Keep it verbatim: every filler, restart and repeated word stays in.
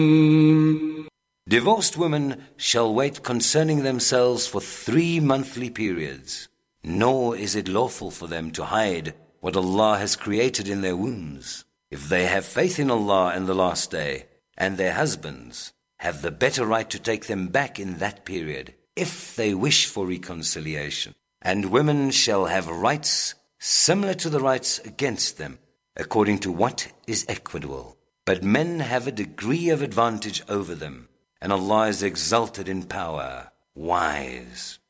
Divorced women shall wait concerning themselves for three monthly periods, nor is it lawful for them to hide what Allah has created in their wombs. If they have faith in Allah and the last day, and their husbands have the better right to take them back in that period, if they wish for reconciliation. And women shall have rights similar to the rights against them, according to what is equitable. But men have a degree of advantage over them, and Allah is exalted in power, wise.